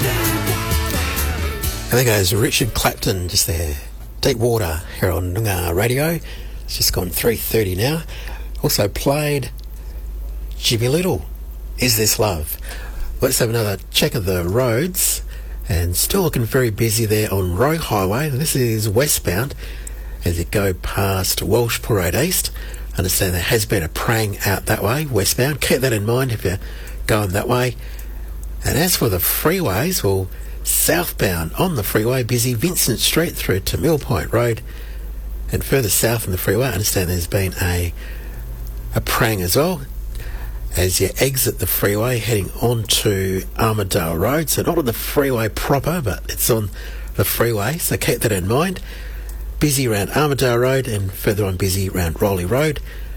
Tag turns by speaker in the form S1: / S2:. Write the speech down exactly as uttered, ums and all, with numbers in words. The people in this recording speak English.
S1: And there goes Richard Clapton just there. Deep Water here on Noongar Radio. It's just gone three thirty now. Also played Jimmy Little, Is This Love? Let's have another check of the roads. And still looking very busy there on Rogue Highway. This is westbound as you go past Welsh Parade East. I understand there has been a prang out that way, westbound. Keep that in mind if you're going that way. And as for the freeways, well, southbound on the freeway, busy Vincent Street through to Mill Point Road. And further south on the freeway, I understand there's been a a prang as well as you exit the freeway heading onto Armadale Road. So not on the freeway proper, but it's on the freeway, so keep that in mind. Busy around Armadale Road and further on busy around Rowley Road.